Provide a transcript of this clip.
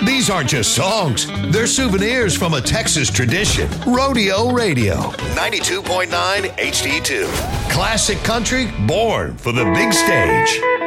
These aren't just songs. They're souvenirs from a Texas tradition. Rodeo Radio, 92.9 HD2. Classic country born for the big stage.